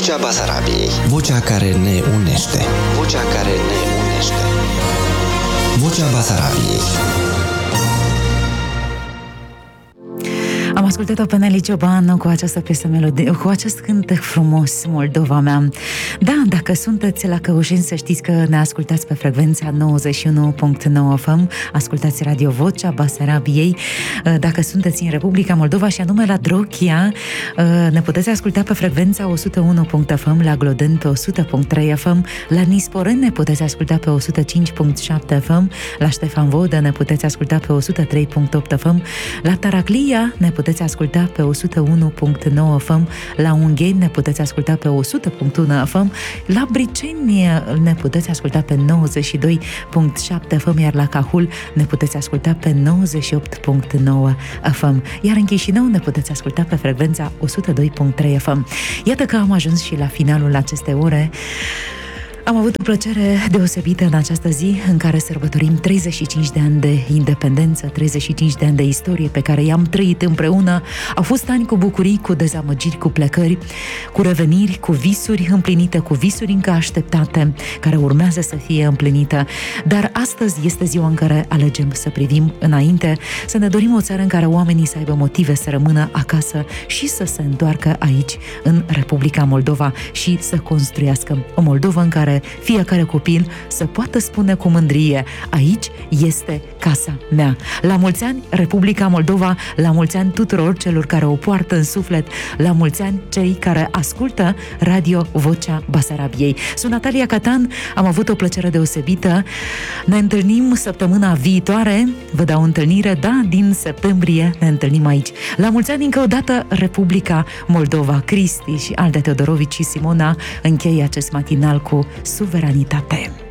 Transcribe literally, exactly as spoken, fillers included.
Vocea Basarabiei. Vocea care ne unește. Vocea care ne unește. Vocea Basarabiei. Am ascultat-o pe Nelly Ciobanu cu această piesă melodie, cu acest cântec frumos, Moldova mea. Da, dacă sunteți la Căușeni, să știți că ne ascultați pe frecvența nouăzeci și unu virgulă nouă F M, ascultați Radio Vocea Basarabiei. Dacă sunteți în Republica Moldova și anume la Drochia, ne puteți asculta pe frecvența o sută unu F M, la Gloden pe o sută virgulă trei F M, la Nisporen ne puteți asculta pe o sută cinci virgulă șapte F M, la Ștefan Vodă ne puteți asculta pe o sută trei virgulă opt F M, la Taraclia ne puteți asculta pe o sută unu virgulă nouă F M, la Ungheni ne puteți asculta pe o sută virgulă unu F M, la Briceni ne puteți asculta pe nouăzeci și doi virgulă șapte F M, iar la Cahul ne puteți asculta pe nouăzeci și opt virgulă nouă F M, iar în Chișinău ne puteți asculta pe frecvența o sută doi virgulă trei F M. Iată că am ajuns și la finalul acestei ore. Am avut o plăcere deosebită în această zi în care sărbătorim treizeci și cinci de ani de independență, treizeci și cinci de ani de istorie pe care i-am trăit împreună. Au fost ani cu bucurii, cu dezamăgiri, cu plecări, cu reveniri, cu visuri împlinite, cu visuri încă așteptate, care urmează să fie împlinite. Dar astăzi este ziua în care alegem să privim înainte, să ne dorim o țară în care oamenii să aibă motive să rămână acasă și să se întoarcă aici, în Republica Moldova, și să construiască o Moldova în care fiecare copil să poată spune cu mândrie: aici este casa mea. La mulți ani Republica Moldova, la mulți ani tuturor celor care o poartă în suflet, la mulți ani cei care ascultă Radio Vocea Basarabiei. Sunt Natalia Catan, am avut o plăcere deosebită. Ne întâlnim săptămâna viitoare, vă dau întâlnire, da, din septembrie ne întâlnim aici. La mulți ani încă o dată Republica Moldova. Cristi și Alda Teodorovici și Simona încheie acest matinal cu suveranitate.